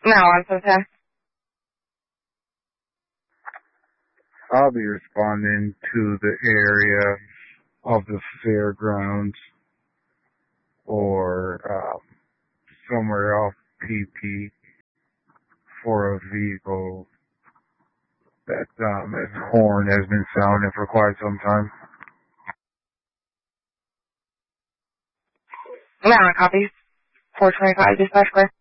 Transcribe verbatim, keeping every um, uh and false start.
No, I'm so sorry. I'll be responding to the area of the fairgrounds or um, somewhere off P P for a vehicle that um, its horn has been sounding for quite some time. No, I copy. four twenty-five dispatch clear.